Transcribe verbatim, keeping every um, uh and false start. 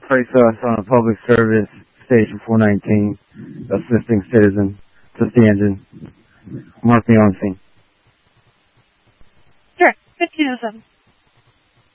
Trace us on a public service station four nineteen, assisting citizen. Just the engine. Mark me on scene. Sure. fifteen oh seven.